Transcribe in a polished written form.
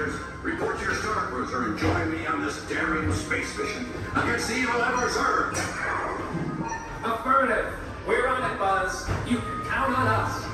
Passengers, report to your star cruiser and join me on this daring space mission against the evil Emperor's Earth. Affirmative. We're on it, Buzz. You can count on us.